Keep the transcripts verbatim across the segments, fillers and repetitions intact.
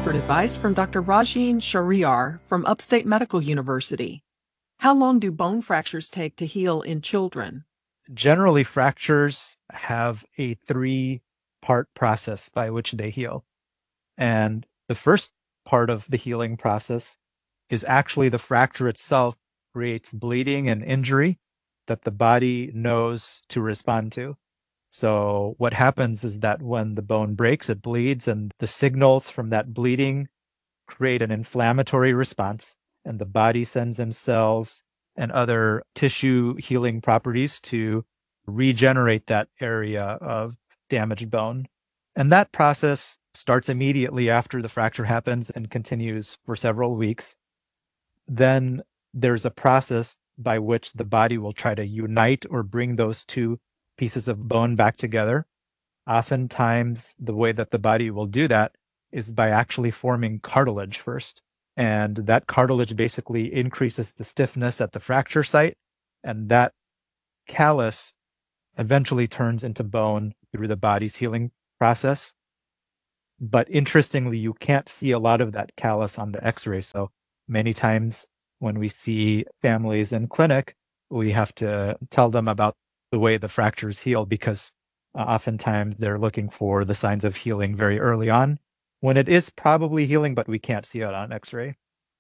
expert advice from Doctor Rajin Shariar from Upstate Medical University. How long do bone fractures take to heal in children? Generally, fractures have a three-part process by which they heal. And the first part of the healing process is actually the fracture itself creates bleeding and injury that the body knows to respond to. So what happens is that when the bone breaks, it bleeds, and the signals from that bleeding create an inflammatory response, and the body sends in cells and other tissue healing properties to regenerate that area of damaged bone. And that process starts immediately after the fracture happens and continues for several weeks. Then there's a process by which the body will try to unite or bring those two pieces of bone back together. Oftentimes, the way that the body will do that is by actually forming cartilage first. And that cartilage basically increases the stiffness at the fracture site, and that callus eventually turns into bone through the body's healing process. But interestingly, you can't see a lot of that callus on the x-ray. So many times when we see families in clinic, we have to tell them about the way the fractures heal, because uh, oftentimes they're looking for the signs of healing very early on when it is probably healing, but we can't see it on x-ray.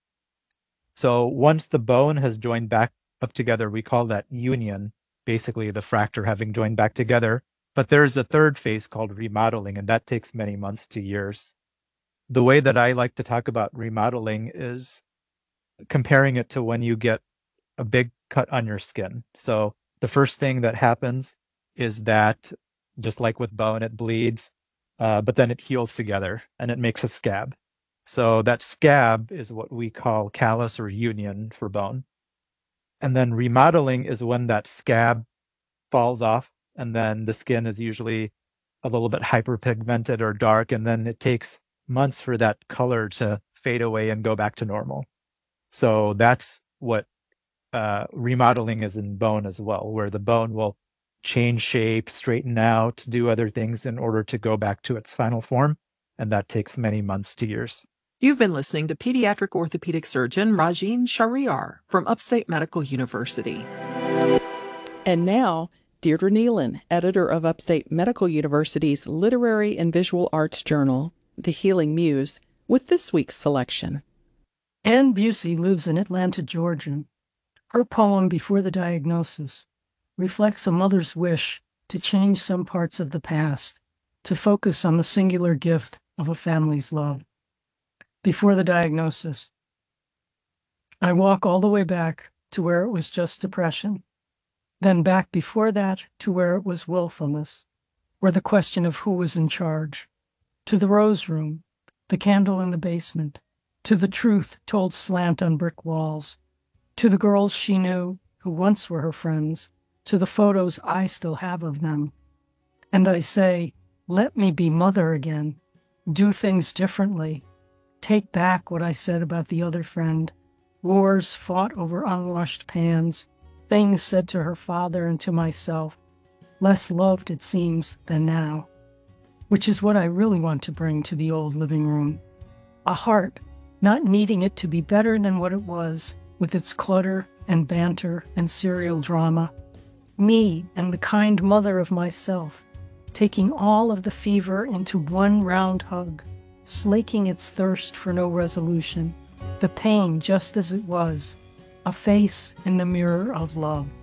So once the bone has joined back up together, we call that union, basically the fracture having joined back together. But there's a third phase called remodeling, and that takes many months to years. The way that I like to talk about remodeling is comparing it to when you get a big cut on your skin. So the first thing that happens is that, just like with bone, it bleeds, uh, but then it heals together and it makes a scab. So that scab is what we call callus or union for bone. And then remodeling is when that scab falls off, and then the skin is usually a little bit hyperpigmented or dark, and then it takes months for that color to fade away and go back to normal. So that's what uh, remodeling is in bone as well, where the bone will change shape, straighten out, do other things in order to go back to its final form, and that takes many months to years. You've been listening to pediatric orthopedic surgeon Rajin Shariar from Upstate Medical University. And now, Deirdre Nealon, editor of Upstate Medical University's Literary and Visual Arts Journal, The Healing Muse, with this week's selection. Ann Busey lives in Atlanta, Georgia. Her poem, Before the Diagnosis, reflects a mother's wish to change some parts of the past, to focus on the singular gift of a family's love. Before the diagnosis, I walk all the way back to where it was just depression, then back before that to where it was willfulness, where the question of who was in charge, to the rose room, the candle in the basement, to the truth told slant on brick walls, to the girls she knew who once were her friends, to the photos I still have of them. And I say, let me be mother again, do things differently, take back what I said about the other friend, wars fought over unwashed pans, things said to her father and to myself, less loved it seems than now, which is what I really want to bring to the old living room. A heart, not needing it to be better than what it was, with its clutter and banter and serial drama. Me and the kind mother of myself, taking all of the fever into one round hug, slaking its thirst for no resolution, the pain just as it was, a face in the mirror of love.